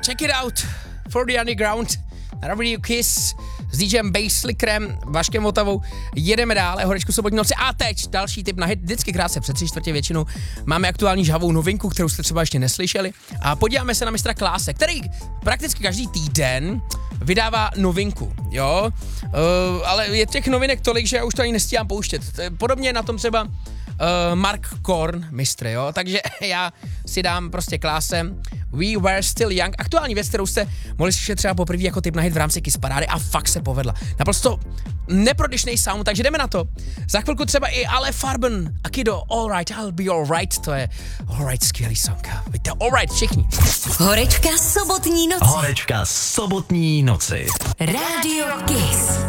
Check it out for the underground. Na Radio Kiss s DJem Basslickerem, Vaškem Votavou. Jedeme dále, horečku sobotní noci. A teď další tip na hit, vždycky krátce před 3/4 většinou. Máme aktuální žhavou novinku, kterou jste třeba ještě neslyšeli. A podíváme se na mistra Kláse, který prakticky každý týden vydává novinku, jo. Ale je těch novinek tolik, že já už to ani nestíhám pouštět. Podobně na tom třeba Mark Korn, mistr, jo. Takže já si dám prostě Klásem We Were Still Young, aktuální věc, kterou jste mohli slyšet třeba poprvé jako tip na hit v rámci Kiss Parády a fakt se povedla. Naprosto neprodyšný sound, takže jdeme na to. Za chvilku třeba i Ale Farben a Kido, Alright, I'll Be Alright, to je Alright, skvělý song. Víte, Alright, všichni. Horečka sobotní noci. Horečka sobotní noci. Radio Kiss.